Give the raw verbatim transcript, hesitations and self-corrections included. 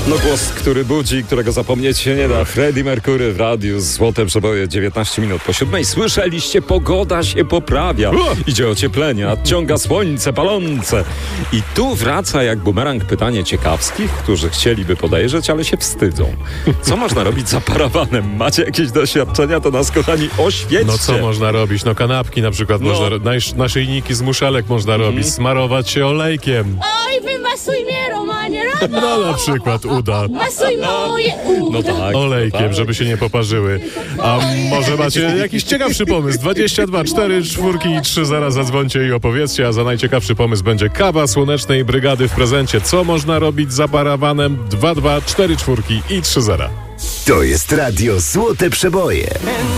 No głos, który budzi, którego zapomnieć się nie da. Freddie Mercury w radiu, Złote Przeboje, dziewiętnaście minut po siódmej. Słyszeliście, pogoda się poprawia. Idzie ocieplenie, nadciąga słońce palące. I tu wraca jak bumerang pytanie ciekawskich, którzy chcieliby podejrzeć, ale się wstydzą. Co można robić za parawanem? Macie jakieś doświadczenia? To nas, kochani, oświećcie. No co można robić? No kanapki na przykład No. można, nasz, naszyjniki z muszelek można Mhm. robić, smarować się olejkiem. Oj, wymasuj mnie, Romanie, Roman! No na przykład uda. Masuj moje uda! No tak. Olejkiem, tak. żeby się nie poparzyły. A może macie jakiś ciekawszy pomysł? dwadzieścia dwa, cztery, czwórki i trzy zera zadzwońcie i opowiedzcie, a za najciekawszy pomysł będzie kawa Słonecznej Brygady w prezencie. Co można robić za parawanem? dwa dwa, cztery, czwórki i trzy zera. To jest radio Złote Przeboje.